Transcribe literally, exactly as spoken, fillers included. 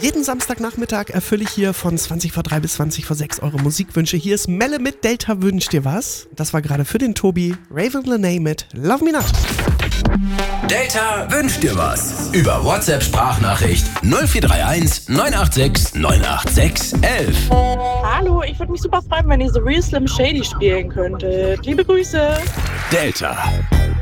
Jeden Samstagnachmittag erfülle ich hier von zwanzig vor drei bis zwanzig vor sechs eure Musikwünsche. Hier ist Melle mit Delta Wünscht dir was. Das war gerade für den Tobi. Raven Lene mit Love Me Not. Delta wünscht dir was. Über WhatsApp-Sprachnachricht null vier drei eins neun acht sechs neun acht sechs elf. Hallo, ich würde mich super freuen, wenn ihr The Real Slim Shady spielen könntet. Liebe Grüße. Delta.